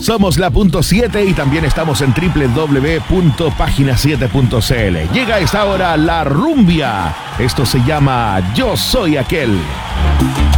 Somos la punto 7 y también estamos en www.pagina7.cl. Llega a esta hora la rumbia. Esto se llama Yo Soy Aquel.